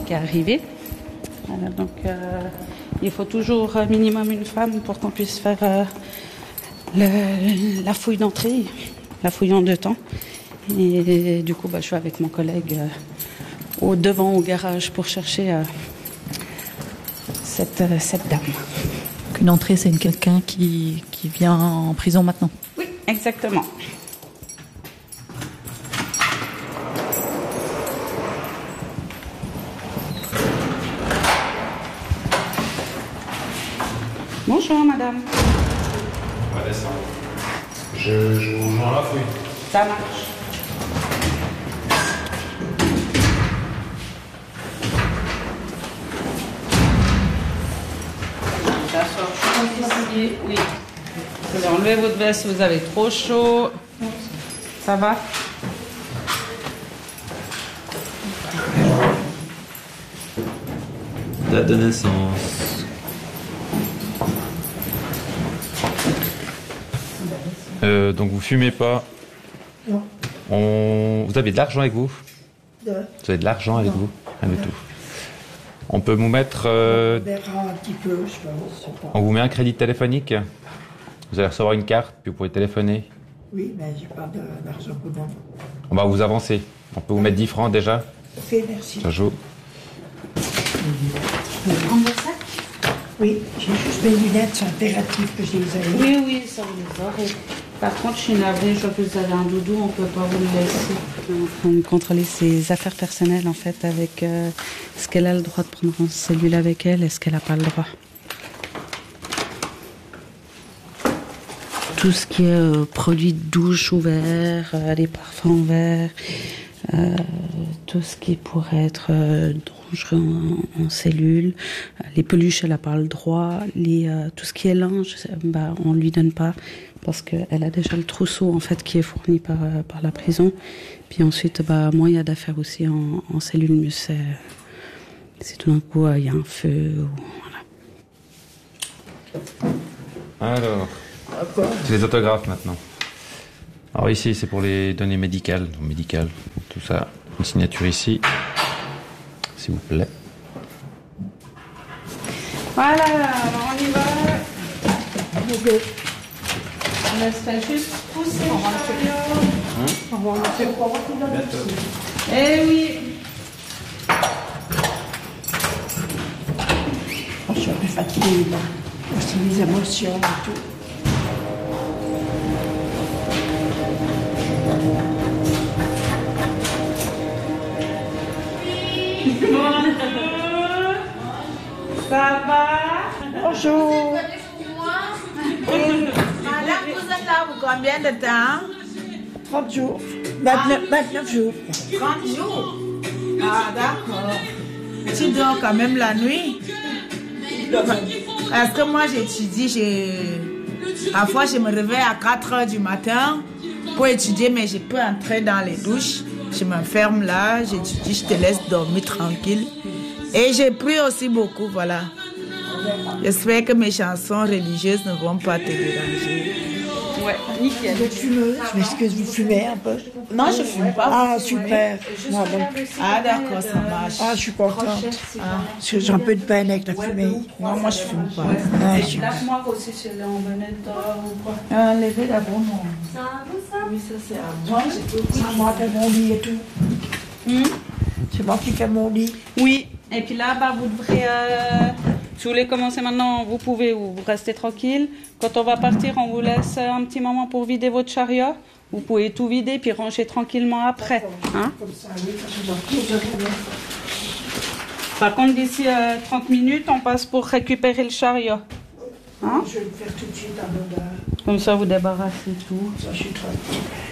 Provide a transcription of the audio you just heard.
qui est arrivé. Voilà, donc il faut toujours minimum une femme pour qu'on puisse faire la fouille d'entrée, la fouille en 2 temps. Et du coup, je suis avec mon collègue devant au garage pour chercher cette dame. Une entrée, c'est quelqu'un qui vient en prison maintenant. Oui, exactement. Bonjour madame. On va descendre. Je vous rejoins la fouille. Ça marche. Ici, oui. Vous pouvez enlever votre veste si vous avez trop chaud. Ça va? Date de naissance. Donc vous fumez pas? Non. Vous avez de l'argent avec vous? Vous avez de l'argent avec vous? Rien du tout. On peut vous mettre... On verra un petit peu, je pense. On vous met un crédit téléphonique. Vous allez recevoir une carte, puis vous pourrez téléphoner. Oui, mais j'ai pas d'argent pour moi. On va vous avancer. On peut vous mettre 10 francs déjà. Ok, merci. Ça joue. Vous pouvez prendre votre sac? Oui, j'ai juste mes lunettes, c'est impératif que je les aille. Oui, ça vous les aurez. Par contre, je suis navrée, je vois que vous avez un doudou, on ne peut pas vous le laisser. On est en train de contrôler ses affaires personnelles, en fait, avec est-ce qu'elle a le droit de prendre en cellule avec elle, est-ce qu'elle n'a pas le droit. Tout ce qui est produits de douche ouverts, les parfums ouverts, tout ce qui pourrait être dangereux en cellule, les peluches, elle n'a pas le droit, tout ce qui est linge, on ne lui donne pas parce qu'elle a déjà le trousseau en fait qui est fourni par la prison. Puis ensuite, moins il y a d'affaires aussi en cellule, mieux c'est si tout d'un coup il y a un feu. Voilà. Alors, c'est les autographes maintenant. Alors ici, c'est pour les données médicales, tout ça. Une signature ici, s'il vous plaît. Voilà, alors on y va. On laisse juste pousser le chariot. Eh oui. Je suis un peu fatiguée, là. Aussi les émotions et tout. Ça va? Bonjour. Madame, vous êtes là pour combien de temps? 30 jours. 29 jours. 30 jours? Ah, d'accord. Tu dors quand même la nuit? Parce que moi, j'étudie, parfois je me réveille à 4 heures du matin pour étudier, mais je peux entrer dans les douches. Je m'enferme là, j'étudie, je te laisse dormir tranquille. Et j'ai pris aussi beaucoup, voilà. J'espère que mes chansons religieuses ne vont pas te déranger. Ouais, nickel. Vous êtes fumeuse? Je m'excuse, vous fumez un peu? Non, je ne fume pas. Ah, super. Non, donc, Ah, d'accord, ça marche. ah, je suis contente. Parce que j'ai un peu de peine avec la fumée. Non, moi, je ne fume pas. Ah, super. Moi aussi, si on venait de ou quoi. Levez d'abord mon... Ça va, ça? Oui, ça c'est à moi. C'est moi qui fais mon lit et tout. C'est moi qui fais mon lit. Oui, et puis là, vous devrez... si vous voulez commencer maintenant, vous pouvez ou vous restez tranquille. Quand on va partir, on vous laisse un petit moment pour vider votre chariot. Vous pouvez tout vider puis ranger tranquillement après. Hein? Comme ça, oui, parce que Par contre, d'ici 30 minutes, on passe pour récupérer le chariot. Hein? je vais le faire tout de suite à l'heure. Comme ça, vous débarrassez tout. Ça, je suis tranquille.